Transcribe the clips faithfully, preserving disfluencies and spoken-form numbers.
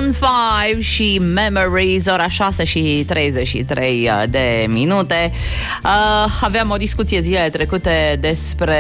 Maroon five și Memories, ora șase și treizeci și trei de minute. Uh, aveam o discuție zilele trecute despre,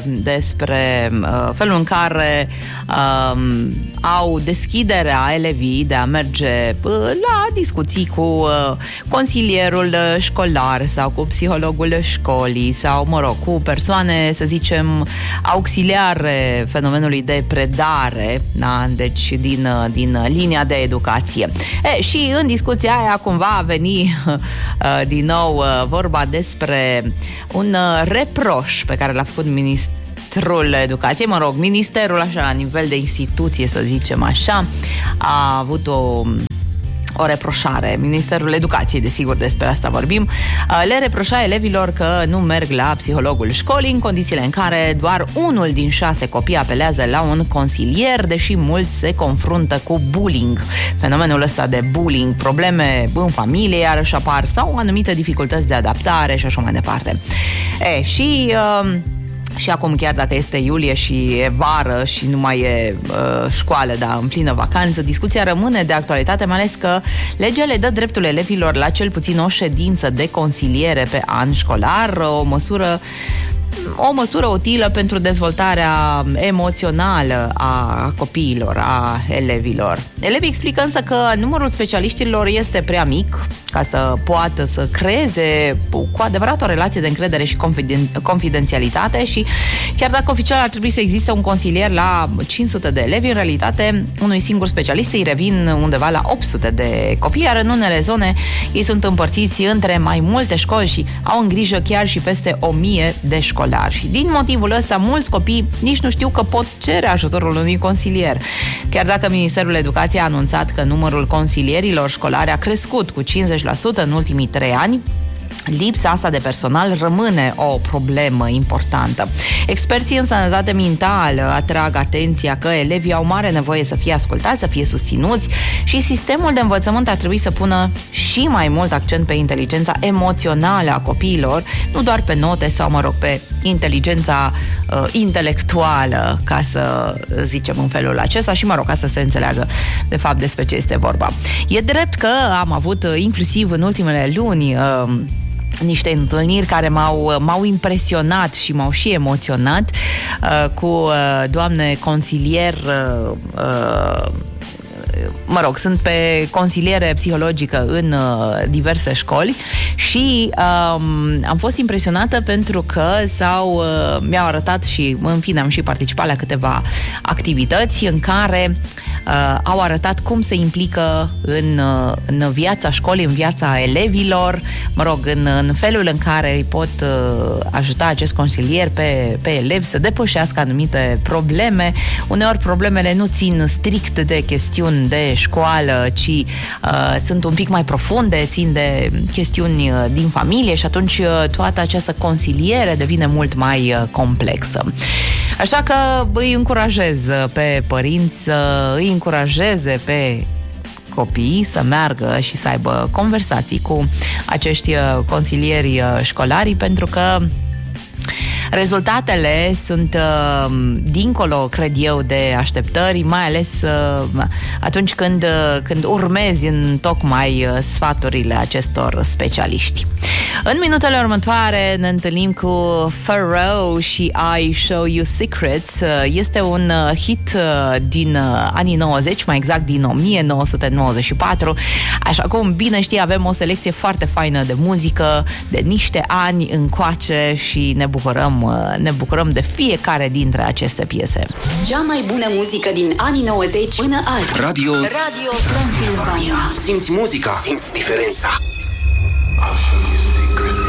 despre uh, felul în care uh, au deschiderea elevii de a merge uh, la discuții cu uh, consilierul școlar sau cu psihologul școlii sau, mă rog, cu persoane, să zicem, auxiliare fenomenului de predare, da? Deci din, din linia de educație. E, și în discuția aia cumva a venit uh, din nou uh, vorba despre un uh, reproș pe care l-a făcut ministrul educației, mă rog, ministerul, așa, la nivel de instituție, să zicem așa, a avut o o reproșare. Ministerul Educației, desigur, despre asta vorbim, le reproșa elevilor că nu merg la psihologul școlii în condițiile în care doar unul din șase copii apelează la un consilier, deși mulți se confruntă cu bullying. Fenomenul ăsta de bullying, probleme în familie, iarăși apar, sau anumite dificultăți de adaptare și așa mai departe. E, și... Uh, Și acum, chiar dacă este iulie și e vară și nu mai e uh, școală, dar în plină vacanță, discuția rămâne de actualitate, mai ales că legea le dă dreptul elevilor la cel puțin o ședință de consiliere pe an școlar, o măsură o măsură utilă pentru dezvoltarea emoțională a copiilor, a elevilor. Elevii explică însă că numărul specialiștilor este prea mic ca să poată să creeze cu adevărat o relație de încredere și confiden- confidențialitate și chiar dacă oficial ar trebui să existe un consilier la cinci sute de elevi, în realitate unui singur specialist îi revin undeva la opt sute de copii, iar în unele zone ei sunt împărțiți între mai multe școli și au în grijă chiar și peste o mie de școlari. Și din motivul ăsta, mulți copii nici nu știu că pot cere ajutorul unui consilier. Chiar dacă Ministerul Educației a anunțat că numărul consilierilor școlari a crescut cu cincizeci la sută în ultimii trei ani, lipsa asta de personal rămâne o problemă importantă. Experții în sănătate mentală atrag atenția că elevii au mare nevoie să fie ascultați, să fie susținuți și sistemul de învățământ ar trebui să pună și mai mult accent pe inteligența emoțională a copiilor, nu doar pe note sau, mă rog, pe inteligența uh, intelectuală, ca să zicem în felul acesta și, mă rog, ca să se înțeleagă de fapt despre ce este vorba. E drept că am avut uh, inclusiv în ultimele luni uh, niște întâlniri care m-au, m-au impresionat și m-au și emoționat uh, cu uh, doamne consilier uh, uh, mă rog, sunt pe consiliere psihologică în uh, diverse școli și um, am fost impresionată pentru că s-au, uh, mi-au arătat și, în fine, am și participat la câteva activități în care uh, au arătat cum se implică în, uh, în viața școlii, în viața elevilor, mă rog, în, în felul în care îi pot uh, ajuta acest consilier pe, pe elevi să depășească anumite probleme. Uneori problemele nu țin strict de chestiuni de școală, ci uh, sunt un pic mai profunde, țin de chestiuni uh, din familie și atunci uh, toată această consiliere devine mult mai uh, complexă. Așa că îi încurajez pe părinți să îi încurajeze pe copii să meargă și să aibă conversații cu acești uh, consilieri uh, școlari, pentru că rezultatele sunt uh, dincolo, cred eu, de așteptări, mai ales uh, atunci când, uh, când urmezi în tocmai uh, sfaturile acestor specialiști. În minutele următoare ne întâlnim cu Pharoah și I Show You Secrets. Este un uh, hit uh, din uh, anii nouăzeci, mai exact din o mie nouă sute nouăzeci și patru. Așa cum bine știi, avem o selecție foarte faină de muzică de niște ani încoace și ne bucurăm ne bucurăm de fiecare dintre aceste piese. Cea mai bună muzică din anii nouăzeci până azi. Radio Radio Transilvania. Simți muzica, simți diferența. I'll show you secrets.